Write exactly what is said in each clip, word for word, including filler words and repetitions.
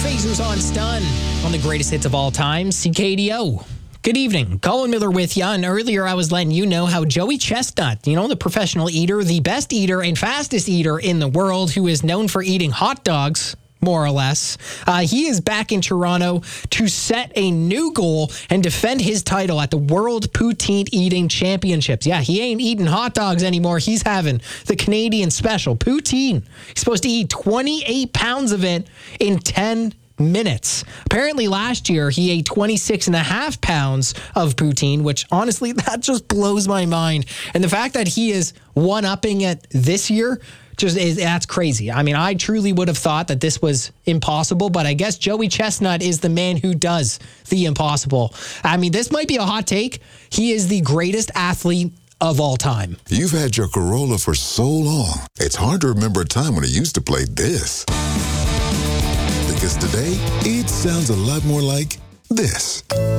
Phasers on Stun on the greatest hits of all time, C K D O. Good evening. Colin Miller with you. And earlier I was letting you know how Joey Chestnut, you know, the professional eater, the best eater and fastest eater in the world, who is known for eating hot dogs, more or less. Uh, he is back in Toronto to set a new goal and defend his title at the World Poutine Eating Championships. Yeah, he ain't eating hot dogs anymore. He's having the Canadian special, poutine. He's supposed to eat twenty-eight pounds of it in ten minutes. Apparently last year he ate twenty-six and a half pounds of poutine, which honestly, that just blows my mind. And the fact that he is one-upping it this year, just is, that's crazy. I mean, I truly would have thought that this was impossible, but I guess Joey Chestnut is the man who does the impossible. I mean, this might be a hot take. He is the greatest athlete of all time. You've had your Corolla for so long, it's hard to remember a time when it used to play this. Because today, it sounds a lot more like this.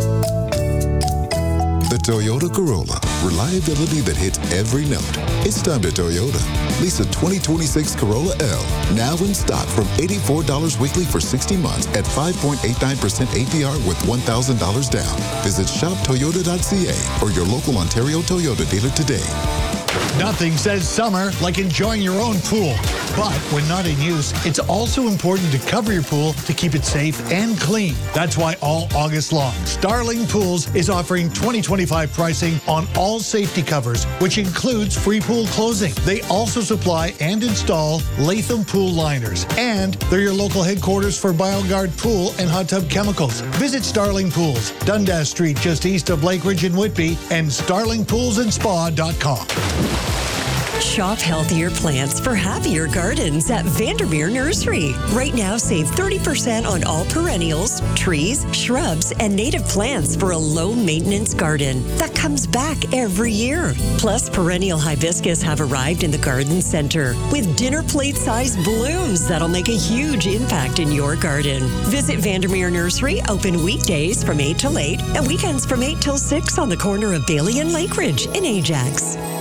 The Toyota Corolla. Reliability that hits every note. It's time to Toyota. Lease a twenty twenty-six Corolla L. Now in stock from eighty-four dollars weekly for sixty months at five point eight nine percent A P R with one thousand dollars down. Visit shop toyota dot c a or your local Ontario Toyota dealer today. Nothing says summer like enjoying your own pool. But when not in use, it's also important to cover your pool to keep it safe and clean. That's why all August long, Starling Pools is offering twenty twenty-five pricing on all safety covers, which includes free pool closing. They also supply and install Latham pool liners. And they're your local headquarters for BioGuard pool and hot tub chemicals. Visit Starling Pools, Dundas Street, just east of Lake Ridge in Whitby, and starling pools and spa dot com. Shop healthier plants for happier gardens at Vandermeer Nursery. Right now, save thirty percent on all perennials, trees, shrubs, and native plants for a low-maintenance garden that comes back every year. Plus, perennial hibiscus have arrived in the garden center with dinner plate-sized blooms that'll make a huge impact in your garden. Visit Vandermeer Nursery, open weekdays from eight till eight and weekends from eight till six on the corner of Bailey and Lake Ridge in Ajax.